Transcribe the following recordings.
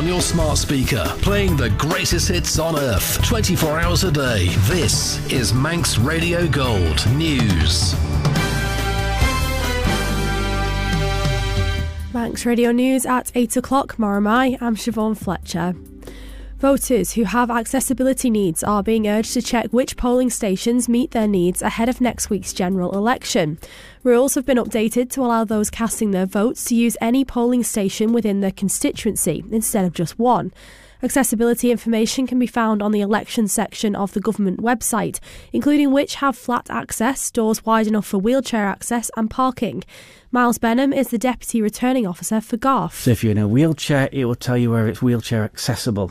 on your smart speaker, playing the greatest hits on earth, 24 hours a day. This is Manx Radio Gold News. Manx Radio News at 8 o'clock. Moramai, I'm Siobhan Fletcher. Voters who have accessibility needs are being urged to check which polling stations meet their needs ahead of next week's general election. Rules have been updated to allow those casting their votes to use any polling station within their constituency instead of just one. Accessibility information can be found on the election section of the government website, including which have flat access, doors wide enough for wheelchair access and parking. Miles Benham is the Deputy Returning Officer for Garth. So if you're in a wheelchair, it will tell you where it's wheelchair accessible.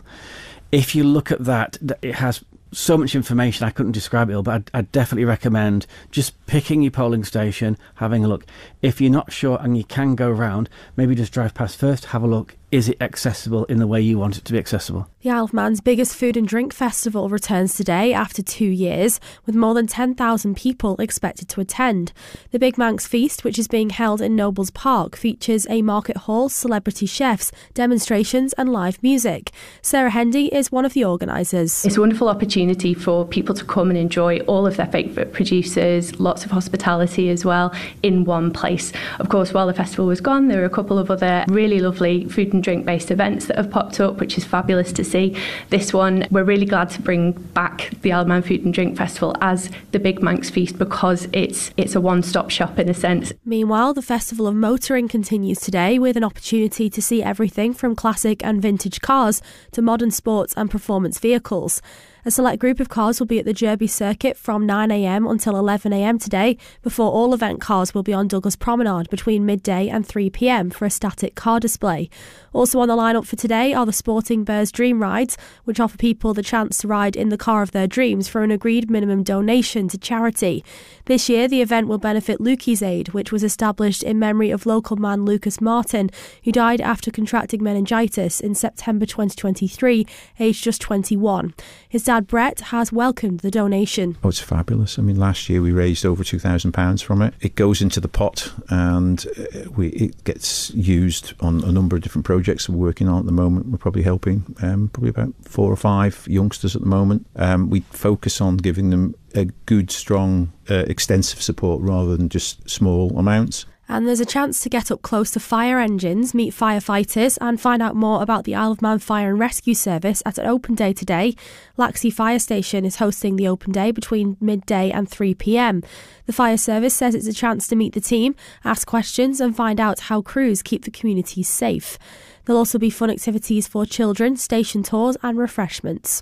If you look at that, it has so much information, I couldn't describe it all, but I'd definitely recommend just picking your polling station, having a look. If you're not sure and you can go around, maybe just drive past first, have a look. Is it accessible in the way you want it to be accessible? The Isle of Man's biggest food and drink festival returns today after 2 years, with more than 10,000 people expected to attend. The Big Manx Feast, which is being held in Nobles Park, features a market hall, celebrity chefs, demonstrations and live music. Sarah Hendy is one of the organisers. It's a wonderful opportunity for people to come and enjoy all of their favourite producers, lots of hospitality as well, in one place. Of course, while the festival was gone, there were a couple of other really lovely food and drink-based events that have popped up, which is fabulous to see. This one, we're really glad to bring back the Isle of Man Food and Drink Festival as the Big Manx Feast because it's a one-stop shop in a sense. Meanwhile, the Festival of Motoring continues today with an opportunity to see everything from classic and vintage cars to modern sports and performance vehicles. A select group of cars will be at the Derby circuit from 9 a.m. until 11 a.m. today, before all event cars will be on Douglas Promenade between midday and 3 p.m. for a static car display. Also on the lineup for today are the Sporting Bears Dream Rides, which offer people the chance to ride in the car of their dreams for an agreed minimum donation to charity. This year, the event will benefit Lukey's Aid, which was established in memory of local man Lucas Martin, who died after contracting meningitis in September 2023, aged just 21. His dad Brett has welcomed the donation. Oh, it's fabulous. I mean, last year we raised over £2,000 from it. It goes into the pot and it gets used on a number of different projects we're working on at the moment. We're probably helping probably about 4 or 5 youngsters at the moment. We focus on giving them a good, strong, extensive support rather than just small amounts. And there's a chance to get up close to fire engines, meet firefighters and find out more about the Isle of Man Fire and Rescue Service at an open day today. Laxey Fire Station is hosting the open day between midday and 3 p.m. The fire service says it's a chance to meet the team, ask questions and find out how crews keep the community safe. There'll also be fun activities for children, station tours and refreshments.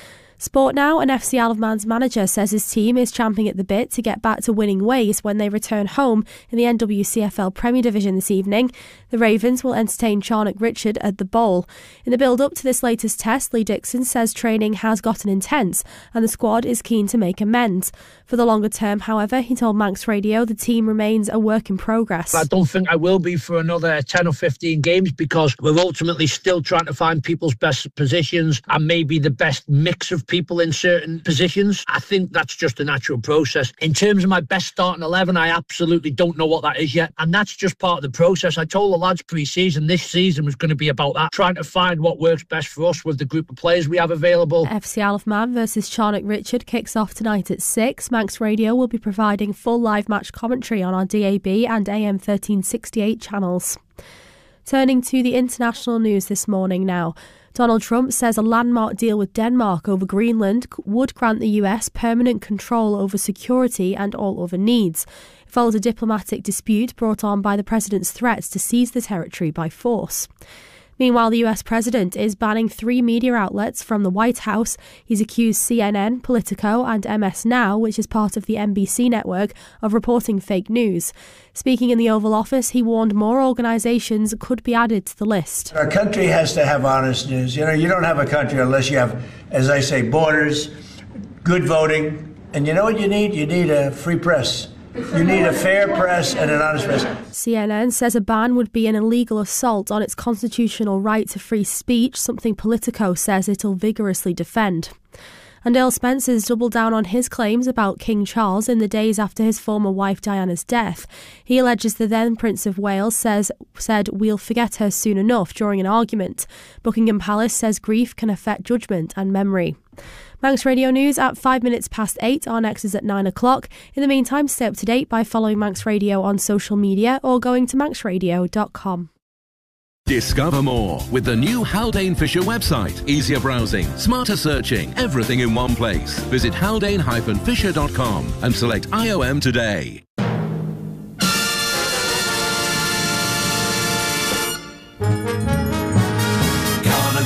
Sport now, and FC Isle of Man's manager says his team is champing at the bit to get back to winning ways when they return home in the NWCFL Premier Division this evening. The Ravens will entertain Charnock Richard at the Bowl. In the build-up to this latest test, Lee Dixon says training has gotten intense and the squad is keen to make amends. For the longer term, however, he told Manx Radio the team remains a work in progress. I don't think I will be for another 10 or 15 games because we're ultimately still trying to find people's best positions and maybe the best mix of people in certain positions. I think that's just a natural process. In terms of my best starting 11, I absolutely don't know what that is yet. And that's just part of the process. I told the lads pre-season this season was going to be about that, trying to find what works best for us with the group of players we have available. FC Isle of Man versus Charnock Richard kicks off tonight at 6. Manx Radio will be providing full live match commentary on our DAB and AM 1368 channels. Turning to the international news this morning now. Donald Trump says a landmark deal with Denmark over Greenland would grant the US permanent control over security and all other needs. It follows a diplomatic dispute brought on by the president's threats to seize the territory by force. Meanwhile, the US president is banning 3 media outlets from the White House. He's accused CNN, Politico and MS Now, which is part of the NBC network, of reporting fake news. Speaking in the Oval Office, he warned more organisations could be added to the list. Our country has to have honest news. You know, you don't have a country unless you have, as I say, borders, good voting, and you know what you need? You need a free press. You need a fair press and an honest press. CNN says a ban would be an illegal assault on its constitutional right to free speech, something Politico says it'll vigorously defend. And Earl Spencer's doubled down on his claims about King Charles in the days after his former wife Diana's death. He alleges the then Prince of Wales said we'll forget her soon enough during an argument. Buckingham Palace says grief can affect judgment and memory. Manx Radio News at 8:05. Our next is at 9 o'clock. In the meantime, stay up to date by following Manx Radio on social media or going to manxradio.com. Discover more with the new Haldane Fisher website. Easier browsing, smarter searching, everything in one place. Visit haldane-fisher.com and select IOM today.